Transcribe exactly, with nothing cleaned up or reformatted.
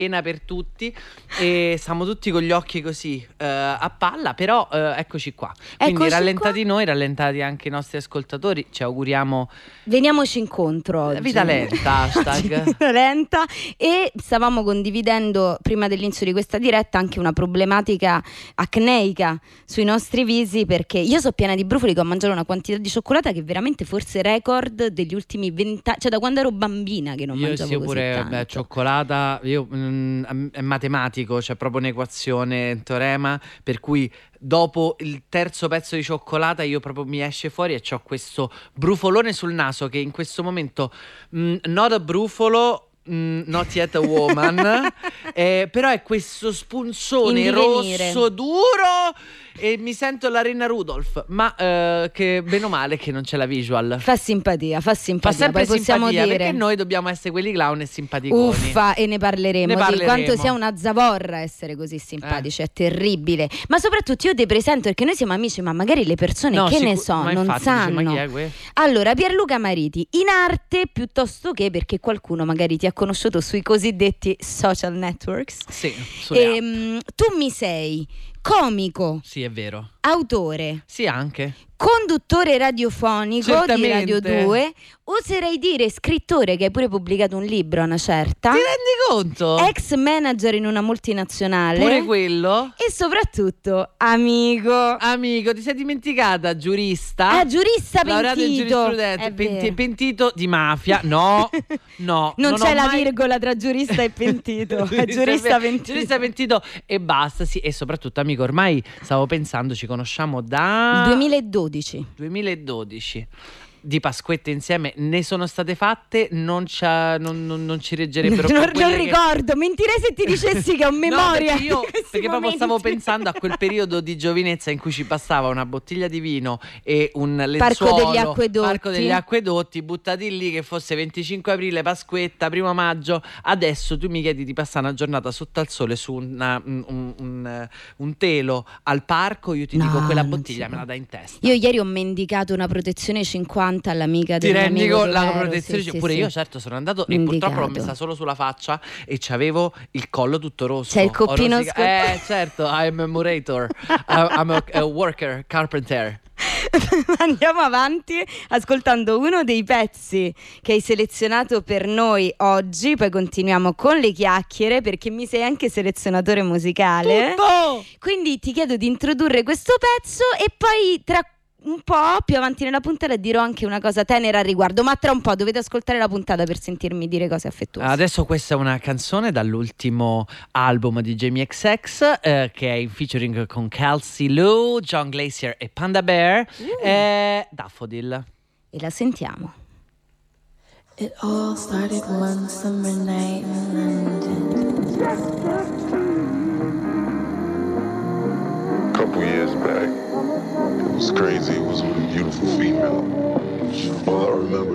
cena per tutti e siamo tutti con gli occhi così eh, a palla, però eh, eccoci qua. Quindi Eccoci rallentati qua. noi, rallentati anche i nostri ascoltatori, ci auguriamo Veniamoci incontro oggi. vita lenta, hashtag. Vita lenta. E stavamo condividendo prima dell'inizio di questa diretta anche una problematica acneica sui nostri visi, perché io sono piena di brufoli, che ho mangiato una quantità di cioccolata che è veramente forse record degli ultimi vent'anni, cioè da quando ero bambina che non Io mangiavo sì, così pure tanto. beh, cioccolata, io, mm, è matematico, c'è proprio un'equazione, un teorema, per cui dopo il terzo pezzo di cioccolata io proprio mi esce fuori e ho questo brufolone sul naso che in questo momento, mm, not a brufolo, mm, not yet a woman, eh, però è questo spunzone In divenire. rosso duro e mi sento la Renna Rudolph, ma eh, che bene o male che non c'è la visual. Fa simpatia, fa Fa simpatia. sempre Poi possiamo simpatia, dire perché noi dobbiamo essere quelli clown e simpaticoni. uffa, e ne parleremo, Ne di parleremo. quanto sia una zavorra essere così simpatici, è terribile. Ma soprattutto io ti presento, perché noi siamo amici, ma magari le persone No, che sicu- ne so ma non infatti, dice, sanno. ma chi è que- Allora, Pierluca Mariti, in arte piuttosto che, perché qualcuno magari ti ha conosciuto sui cosiddetti social networks. Sì, sulle app. Ehm, tu mi sei comico, Sì, è vero. autore, Sì, anche. conduttore radiofonico di Certamente. Radio due, oserei dire scrittore, che hai pure pubblicato un libro a una certa, Ti rendi conto? ex manager in una multinazionale, Pure quello. e soprattutto amico. Amico, ti sei dimenticata, giurista? Ah, giurista Laureato in pentito. giurisprudenza, È penti- vero. pentito di mafia. No, no. Non, c'è ho la mai- virgola tra giurista e pentito, è giurista pentito. Giurista pentito e basta, sì. E soprattutto, amico, ormai stavo pensando, ci conosciamo da Il duemiladodici. duemiladodici. Di Pasquette insieme ne sono state fatte, non, c'ha- non, non- non ci reggerebbero più Non, non quelle che- ricordo, mentirei se ti dicessi che ho memoria. No, perché io di questi perché proprio stavo momenti. pensando a quel periodo di giovinezza in cui ci passava una bottiglia di vino e un Parco lenzuolo, degli Acquedotti. Parco degli Acquedotti, buttati lì, che fosse venticinque aprile, Pasquetta, primo maggio. Adesso tu mi chiedi di passare una giornata sotto al sole su una- un, un- un- un telo al parco, io ti No, dico quella non bottiglia si me può. la dai in testa. Io ieri ho mendicato una protezione cinquanta all'amica Ti del mio rendi amico conto? La Romero, protezione, sì, sì, pure sì. io certo sono andato e Mendicato. purtroppo l'ho messa solo sulla faccia e c'avevo il collo tutto rosso. C'è il coppino Ho rosica- scott- Eh certo, I'm a murator, I'm a, a worker, carpenter. Andiamo avanti ascoltando uno dei pezzi che hai selezionato per noi oggi, poi continuiamo con le chiacchiere, perché mi sei anche selezionatore musicale. Tutto! Quindi ti chiedo di introdurre questo pezzo e poi tra un po' più avanti nella puntata dirò anche una cosa tenera al riguardo, ma tra un po' dovete ascoltare la puntata per sentirmi dire cose affettuose. Adesso questa è una canzone dall'ultimo album di Jamie X X eh, che è in featuring con Kelsey Lou, John Glacier e Panda Bear, Mm. eh, Daffodil. E la sentiamo. It all started one summer night in London. A couple years back. It was crazy. It was with a beautiful female. All I remember